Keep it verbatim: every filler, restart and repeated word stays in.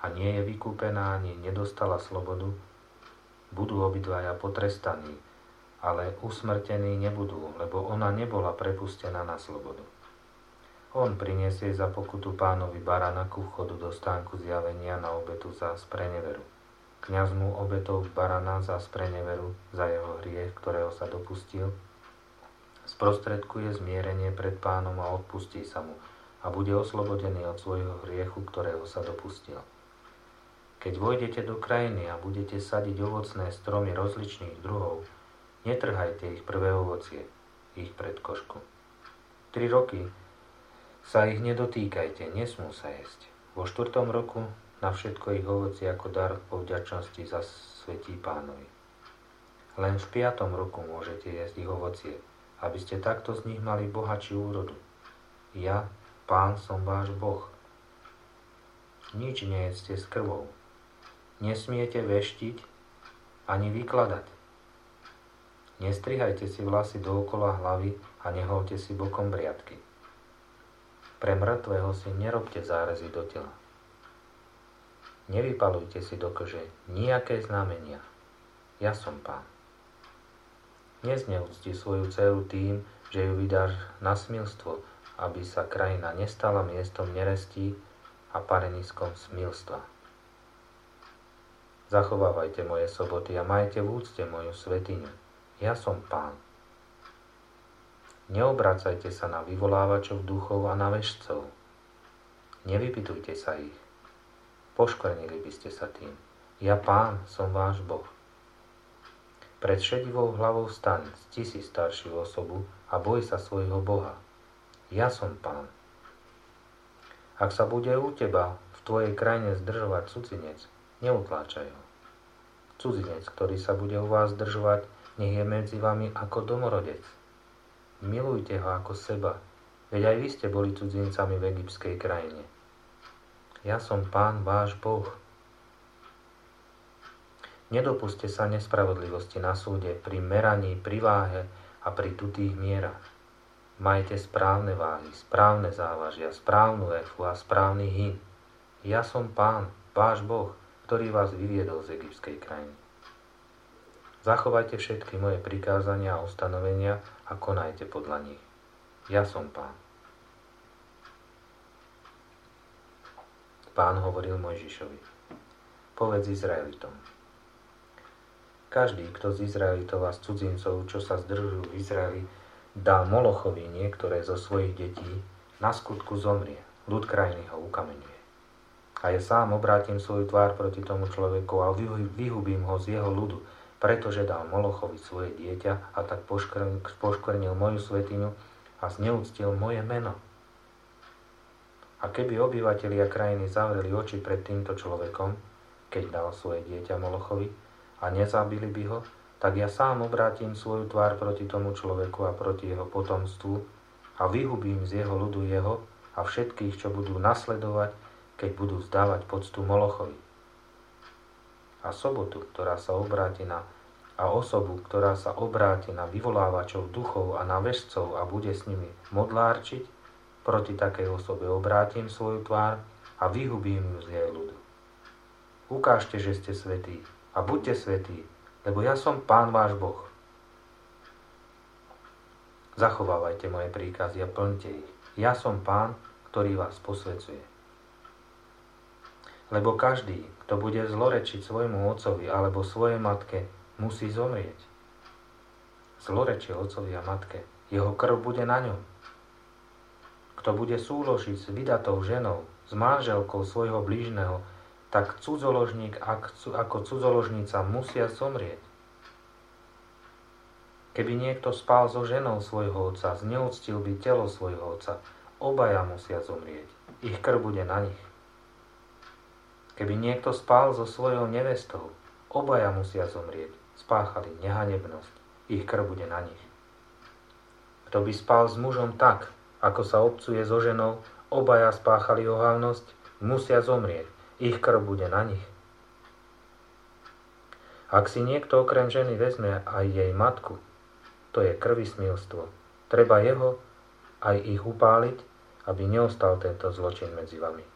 a nie je vykúpená ani nedostala slobodu, budú obidvaja potrestaní, ale usmrtení nebudú, lebo ona nebola prepustená na slobodu. On prinesie za pokutu pánovi barana ku vchodu do stánku zjavenia na obetu za spreneveru. Kňaz mu obetou barana za spreneveru, za jeho hriech, ktorého sa dopustil, sprostredkuje zmierenie pred pánom a odpustí sa mu a bude oslobodený od svojho hriechu, ktorého sa dopustil. Keď vojdete do krajiny a budete sadiť ovocné stromy rozličných druhov, netrhajte ich prvé ovocie, ich predkošku. Tri roky sa ich nedotýkajte, nesmú sa jesť. Vo štvrtom roku na všetko ich ovocie ako dar po vďačnosti zasvetí pánovi. Len v piatom roku môžete jesť ich ovocie, aby ste takto z nich mali bohatšiu úrodu. Ja, Pán, som váš Boh. Nič nejedzte s krvou. Nesmiete veštiť ani vykladať. Nestrihajte si vlasy dookola hlavy a neholte si bokom briadky. Pre mŕtvého si nerobte zárezy do tela. Nevypalujte si do kože nijaké znamenia. Ja som Pán. Nezneúcti svoju dceru tým, že ju vydáš na smilstvo, aby sa krajina nestala miestom nerestí a pareniskom smilstva. Zachovávajte moje soboty a majte v úcte moju svätyňu. Ja som Pán. Neobracajte sa na vyvolávačov duchov a na vešcov. Nevypytujte sa ich. Poškvrnili by ste sa tým. Ja, Pán, som váš Boh. Pred šedivou hlavou vstaň, cti si staršiu osobu a boj sa svojho Boha. Ja som Pán. Ak sa bude u teba v tvojej krajine zdržovať cudzinec, neutláčaj ho. Cudzinec, ktorý sa bude u vás zdržovať, nech je medzi vami ako domorodec. Milujte ho ako seba, veď aj vy ste boli cudzincami v egyptskej krajine. Ja som Pán, váš Boh. Nedopuste sa nespravodlivosti na súde pri meraní, pri váhe a pri tutých mierach. Majte správne váhy, správne závažia, správnu efu a správny hin. Ja som Pán, váš Boh, ktorý vás vyviedol z egyptskej krajiny. Zachovajte všetky moje prikázania a ustanovenia a konajte podľa nich. Ja som Pán. Pán hovoril Mojžišovi: Povedz Izraelitom. Každý, kto z Izraelitov a z cudzincov, čo sa zdržujú v Izraeli, dá Molochovi niektoré zo svojich detí, na skutku zomrie, ľud krajiny ho ukameňuje. A ja sám obrátim svoju tvár proti tomu človeku a vyhubím ho z jeho ľudu, pretože dal Molochovi svoje dieťa a tak poškvrnil moju svätyňu a zneúctil moje meno. A keby obyvatelia krajiny zavreli oči pred týmto človekom, keď dal svoje dieťa Molochovi, a nezabili by ho, tak ja sám obrátim svoju tvár proti tomu človeku a proti jeho potomstvu a vyhubím z jeho ľudu jeho a všetkých, čo budú nasledovať, keď budú zdávať poctu Molochovi. A sobotu, ktorá sa obráti na a osobu, ktorá sa obráti na vyvolávačov duchov a na vešcov a bude s nimi modlárčiť, proti takej osobe obrátim svoju tvár a vyhubím ju z jej ľudu. Ukážte, že ste svätí a buďte svätí, lebo ja som Pán váš Boh. Zachovávajte moje príkazy a plňte ich. Ja som Pán, ktorý vás posväcuje. Lebo každý, kto bude zlorečiť svojmu otcovi alebo svojej matke, musí zomrieť. Zlorečie otcovi a matke, jeho krv bude na ňom. Kto bude súložiť s vydatou ženou, s manželkou svojho blížneho, tak cudzoložník ako cudzoložnica musia zomrieť. Keby niekto spal so ženou svojho otca, zneúctil by telo svojho otca, obaja musia zomrieť. Ich krv bude na nich. Keby niekto spal so svojou nevestou, obaja musia zomrieť. Spáchali nehanebnosť. Ich krv bude na nich. Kto by spal s mužom tak, ako sa obcuje so ženou, obaja spáchali ohavnosť, musia zomrieť. Ich krv bude na nich. Ak si niekto okrem ženy vezme aj jej matku, to je krvismilstvo. Treba jeho aj ich upáliť, aby neostal tento zločin medzi vami.